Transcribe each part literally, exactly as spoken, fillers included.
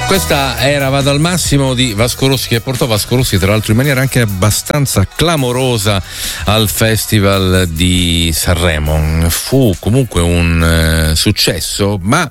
Questa era Vado al massimo di Vasco Rossi, che portò Vasco Rossi tra l'altro in maniera anche abbastanza clamorosa al Festival di Sanremo. Fu comunque un eh, successo, ma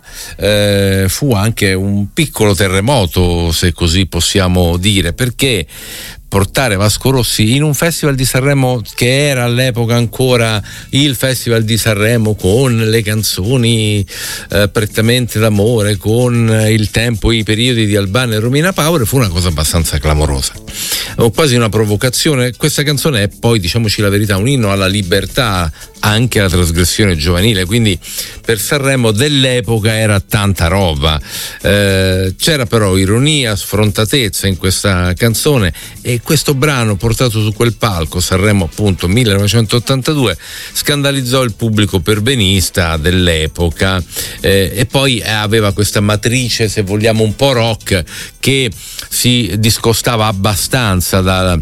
eh, fu anche un piccolo terremoto, se così possiamo dire, perché portare Vasco Rossi in un Festival di Sanremo che era all'epoca ancora il Festival di Sanremo, con le canzoni eh, prettamente d'amore, con il tempo, i periodi di Albano e Romina Power, fu una cosa abbastanza clamorosa, o quasi una provocazione. Questa canzone è poi, diciamoci la verità, un inno alla libertà, anche alla trasgressione giovanile, quindi per Sanremo dell'epoca era tanta roba. Eh, c'era però ironia, sfrontatezza in questa canzone, e questo brano portato su quel palco, Sanremo appunto millenovecentottantadue, scandalizzò il pubblico perbenista dell'epoca, eh, e poi aveva questa matrice, se vogliamo, un po' rock, che si discostava abbastanza da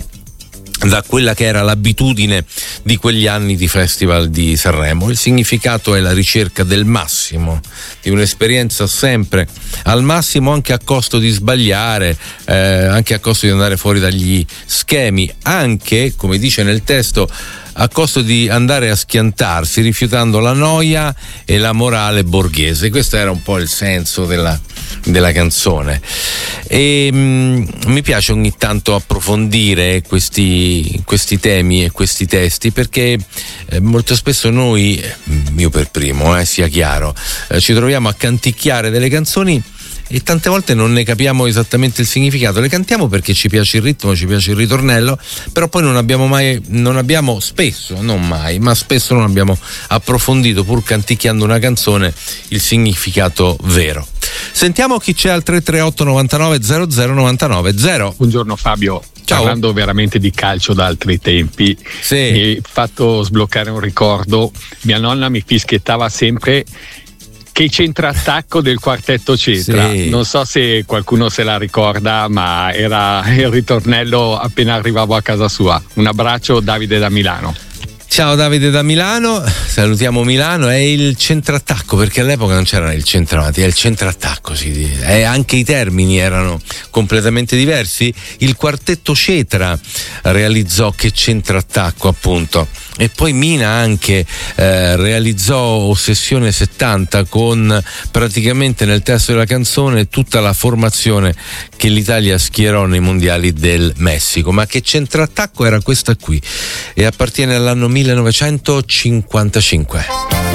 da quella che era l'abitudine di quegli anni di Festival di Sanremo. Il significato è la ricerca del massimo, di un'esperienza sempre al massimo, anche a costo di sbagliare, eh, anche a costo di andare fuori dagli schemi, anche, come dice nel testo, a costo di andare a schiantarsi, rifiutando la noia e la morale borghese. Questo era un po' il senso della, della canzone, e mh, mi piace ogni tanto approfondire questi, questi temi e questi testi, perché eh, molto spesso noi, io per primo, eh, sia chiaro, eh, ci troviamo a canticchiare delle canzoni e tante volte non ne capiamo esattamente il significato. Le cantiamo perché ci piace il ritmo, ci piace il ritornello, però poi non abbiamo mai, non abbiamo spesso, non mai, ma spesso non abbiamo approfondito, pur canticchiando una canzone, il significato vero. Sentiamo chi c'è al tre tre otto novantanove zero zero novantanove zero. Buongiorno Fabio. Ciao. Parlando veramente di calcio da altri tempi, sì, mi hai fatto sbloccare un ricordo. Mia nonna mi fischiettava sempre che centrattacco del quartetto Cetra, sì. Non so se qualcuno se la ricorda, ma era il ritornello appena arrivavo a casa sua. Un abbraccio, Davide da Milano. Ciao Davide da Milano, salutiamo Milano. È il centrattacco, perché all'epoca non c'era il centravanti, è il centrattacco, si dice. E anche i termini erano completamente diversi. Il quartetto Cetra realizzò Che centrattacco, appunto, e poi Mina anche eh, realizzò Ossessione settanta, con praticamente nel testo della canzone tutta la formazione che l'Italia schierò nei mondiali del Messico. Ma Che centrattacco era questa qui, e appartiene all'anno millenovecentocinquantacinque.